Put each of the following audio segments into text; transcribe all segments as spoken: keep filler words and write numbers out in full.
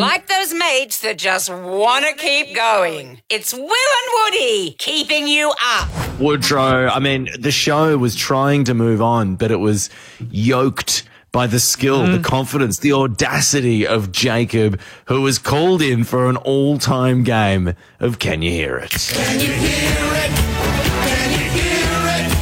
Like those mates that just want to keep going. It's Will and Woody keeping you up. Woodrow, I mean, the show was trying to move on, but it was yoked by the skill, mm. the confidence, the audacity of Jacob, who was called in for an all-time game of Can You Hear It? Can you hear it? Can you hear it?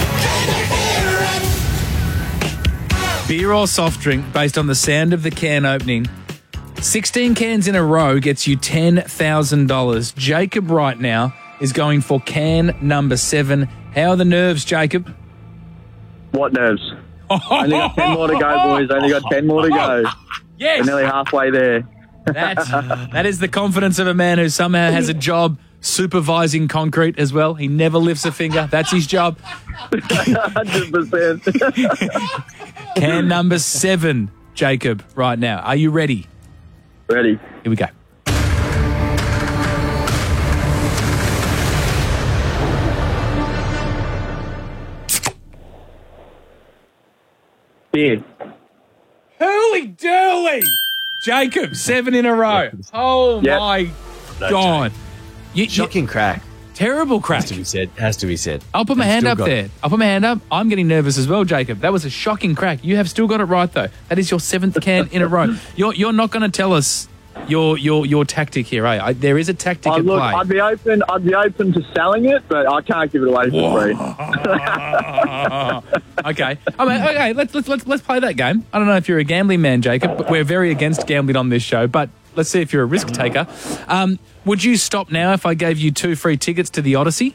Can you hear it? Beer or soft drink based on the sound of the can opening. sixteen cans in a row gets you ten thousand dollars. Jacob right now is going for can number seven. How are the nerves, Jacob? What nerves? Only got ten more to go, boys. Only got ten more to go. Yes. We're nearly halfway there. That's, that is the confidence of a man who somehow has a job supervising concrete as well. He never lifts a finger. That's his job. one hundred percent. Can number seven, Jacob, right now. Are you ready? Ready. Here we go. Beer. Hooly dooly! Jacob, seven in a row. Oh, Yep. my God. You, you, Shocking crack. terrible crack. Has to be said. Has to be said. I'll put my I've hand still up got there. I'll put my hand up. I'm getting nervous as well, Jacob. That was a shocking crack. You have still got it right, though. That is your seventh can in a row. You're you're not going to tell us your your your tactic here, eh? I, there is a tactic Oh, at look, play. I'd be open. I'd be open to selling it, but I can't give it away for free. Okay. I mean, okay, let's, let's let's let's play that game. I don't know if you're a gambling man, Jacob, but we're very against gambling on this show, but let's see if you're a risk taker. Um, would you stop now if I gave you two free tickets to the Odyssey?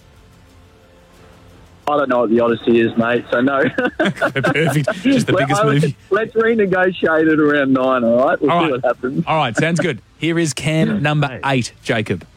I don't know what the Odyssey is, mate. So no. Perfect. Just the Well, biggest I- movie. Let's renegotiate it around nine. All right. We'll All see right. what happens. All right, sounds good. Here is can number eight, Jacob.